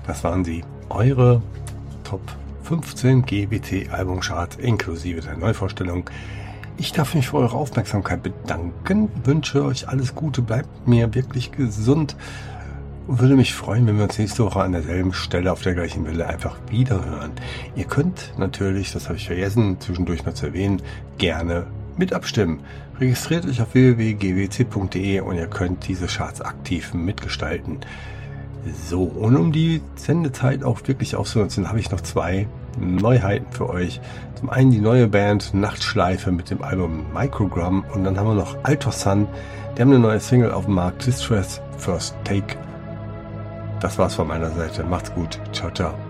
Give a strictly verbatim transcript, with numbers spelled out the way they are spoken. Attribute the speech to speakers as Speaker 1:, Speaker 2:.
Speaker 1: Das waren sie, eure Top fünfzehn G W T-Albumcharts inklusive der Neuvorstellung. Ich darf mich für eure Aufmerksamkeit bedanken, wünsche euch alles Gute, bleibt mir wirklich gesund und würde mich freuen, wenn wir uns nächste Woche an derselben Stelle auf der gleichen Welle einfach wieder hören. Ihr könnt natürlich, das habe ich vergessen, zwischendurch noch zu erwähnen, gerne mit abstimmen. Registriert euch auf w w w punkt g w c punkt d e und ihr könnt diese Charts aktiv mitgestalten. So, und um die Sendezeit auch wirklich auszunutzen, habe ich noch zwei Neuheiten für euch. Zum einen die neue Band Nachtschleife mit dem Album Microgram und dann haben wir noch Alto Sun, die haben eine neue Single auf dem Markt, Distress First Take. Das war's von meiner Seite. Macht's gut. Ciao, ciao.